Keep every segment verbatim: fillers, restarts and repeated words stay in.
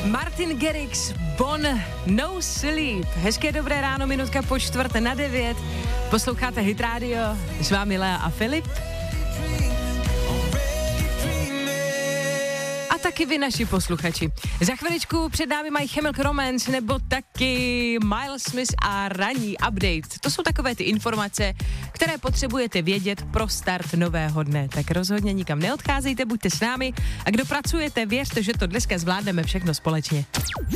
Martin Garrix, Bon No Sleep. Hezké dobré ráno, minutka po čtvrté na devět. Posloucháte Hit Radio, s vámi Lea a Filip. A taky vy, naši posluchači. Za chviličku před námi mají Chemical Romance nebo taky Miles Smith a ranní update. To jsou takové ty informace, které potřebujete vědět pro start nového dne. Tak rozhodně nikam neodcházejte, buďte s námi a kdo pracujete, věřte, že to dneska zvládneme všechno společně.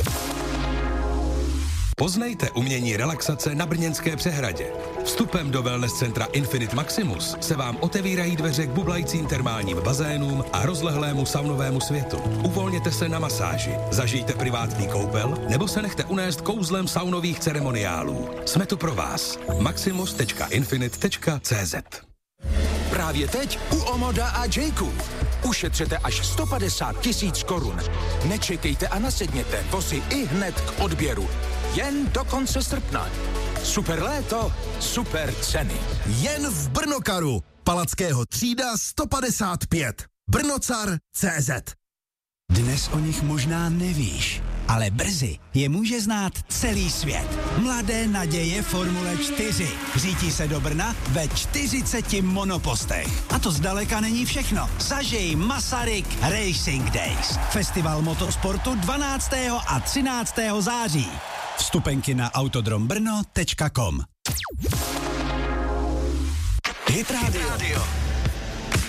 Poznejte umění relaxace na Brněnské přehradě. Vstupem do wellness centra Infinite Maximus se vám otevírají dveře k bublajícím termálním bazénům a rozlehlému saunovému světu. Uvolněte se na masáži, zažijte privátní koupel nebo se nechte unést kouzlem saunových ceremoniálů. Jsme tu pro vás. maximus tečka infinite tečka cz. Právě teď u Omoda a Jayku. Ušetřete až sto padesát tisíc korun. Nečekejte a nasedněte, vozy i hned k odběru. Jen do konce srpna. Super léto, super ceny. Jen v Brnokaru. Palackého třída sto padesát pět. Brnocar tečka cé zet. Dnes o nich možná nevíš, ale brzy je může znát celý svět. Mladé naděje Formule čtyři. Řítí se do Brna ve čtyřiceti monopostech. A to zdaleka není všechno. Zažij Masaryk Racing Days. Festival motosportu dvanáctého a třináctého září. Vstupenky na autodrom brno tečka com. Hit Radio.